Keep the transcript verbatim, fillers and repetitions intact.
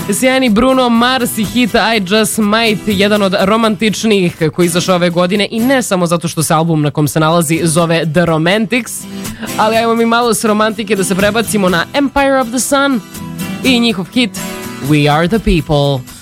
Sjajni Bruno Mars i hit I Just Might, jedan od romantičnijih koji izašao ove godine i ne samo zato što se album na kom se nalazi zove The Romantics, ali ajmo mi malo s romantike da se prebacimo na Empire of the Sun i njihov hit We Are the People.